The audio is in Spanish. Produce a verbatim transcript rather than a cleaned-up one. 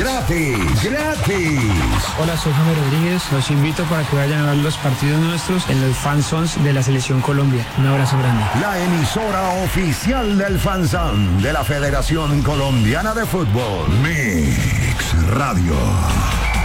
gratis, gratis. Hola, soy Jaime Rodríguez. Los invito para que vayan a ver los partidos nuestros en los Fanzones de la Selección Colombia. Un abrazo grande. La emisora oficial del Fanzón de la Federación Colombiana de Fútbol. Mix Radio.